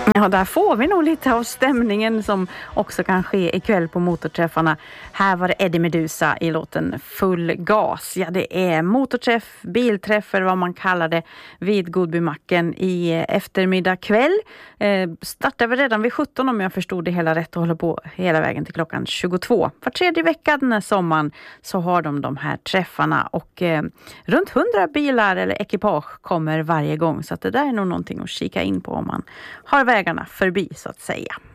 Ja, där får vi nog lite av stämningen som också kan ske ikväll på motorträffarna. Här var det Eddie Meduza i låten Full gas. Ja, det är motorträff, bilträffar, vad man kallar det, vid Godbymacken i eftermiddag kväll. Startar vi redan vid 17 om jag förstod det hela rätt och håller på hela vägen till klockan 22. Var tredje vecka den här sommaren så har de här träffarna och runt 100 bilar eller ekipage kommer varje gång. Så att det där är nog någonting att kika in på om man har vägarna förbi så att säga.